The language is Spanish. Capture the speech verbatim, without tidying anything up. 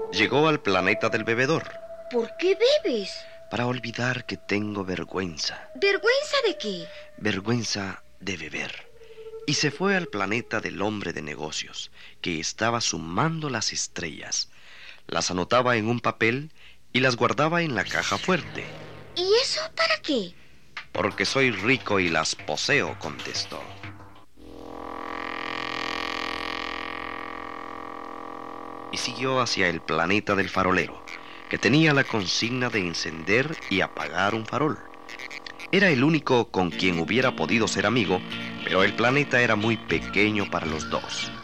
Llegó al planeta del bebedor ¿Por qué bebes? para olvidar que tengo vergüenza. ¿Vergüenza de qué? Vergüenza de beber. Y se fue al planeta del hombre de negocios, que estaba sumando las estrellas. Las anotaba en un papel y las guardaba en la caja fuerte. ¿Y eso para qué? Porque soy rico y las poseo, contestó. Y siguió hacia el planeta del farolero, que tenía la consigna de encender y apagar un farol. Era el único con quien hubiera podido ser amigo, pero el planeta era muy pequeño para los dos.